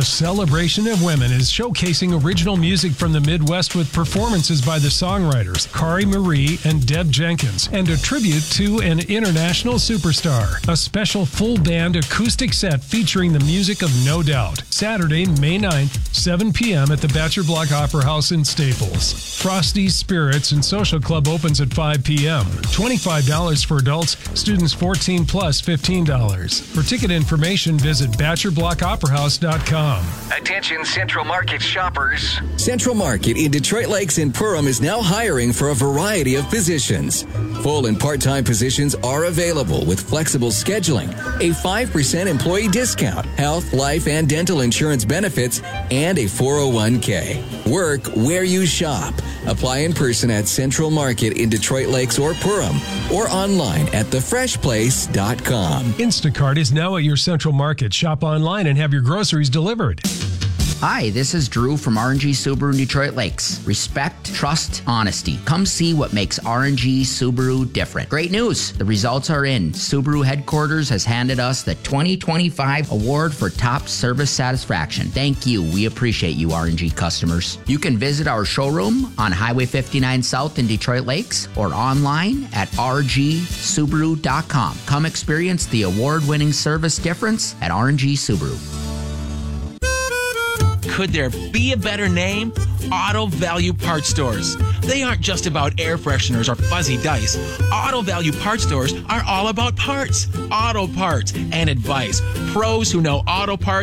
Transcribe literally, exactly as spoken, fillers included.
Celebration of Women is showcasing original music from the Midwest with performances by the songwriters Kari Marie and Deb Jenkins, and a tribute to an international superstar. A special full band acoustic set featuring the music of No Doubt. Saturday, May ninth, seven p.m. at the Bachelor Block Opera House in Staples. Frosty's Spirits and Social Club opens at five p.m. twenty-five dollars for adults, students fourteen plus fifteen dollars. For ticket information, visit bachelor block opera house dot com. Attention Central Market shoppers. Central Market in Detroit Lakes and Perham is now hiring for a variety of positions. Full and part-time positions are available with flexible scheduling, a five percent employee discount, health, life, and dental insurance benefits, and a four oh one k. Work where you shop. Apply in person at Central Market in Detroit Lakes or Perham, or online at the fresh place dot com. Instacart is now at your Central Market. Shop online and have your groceries delivered. Hi, this is Drew from R and G Subaru in Detroit Lakes. Respect, trust, honesty. Come see what makes R and G Subaru different. Great news! The results are in. Subaru headquarters has handed us the twenty twenty-five award for top service satisfaction. Thank you. We appreciate you, R and G customers. You can visit our showroom on Highway fifty-nine South in Detroit Lakes or online at r g subaru dot com. Come experience the award-winning service difference at R and G Subaru. Could there be a better name? Auto Value Parts Stores. They aren't just about air fresheners or fuzzy dice. Auto Value Parts Stores are all about parts, auto parts, and advice. Pros who know auto parts